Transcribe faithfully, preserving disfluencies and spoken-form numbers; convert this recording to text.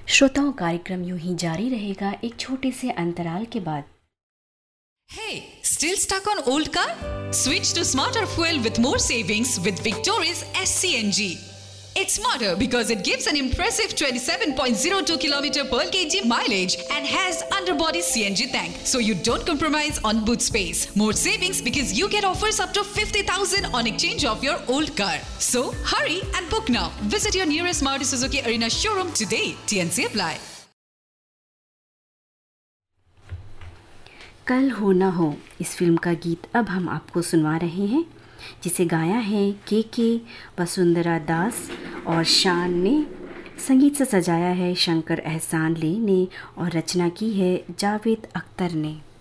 श्रोताओं, कार्यक्रम यूं ही जारी रहेगा एक छोटे से अंतराल के बाद। Hey, still stuck on old car? Switch to smarter fuel with more savings with Victoria's S C N G. It's smarter because it gives an impressive twenty-seven point zero two kilometer per kg mileage and has underbody C N G tank, so you don't compromise on boot space. More savings because you get offers up to fifty thousand on exchange of your old car. So hurry and book now. Visit your nearest Maruti Suzuki Arena showroom today. T N C apply. कल हो ना हो इस film का गीत अब हम आपको सुनवा रहे हैं, जिसे गाया है के के वसुंधरा दास और शान ने। संगीत से सजाया है शंकर एहसान ले ने और रचना की है जावेद अख्तर ने।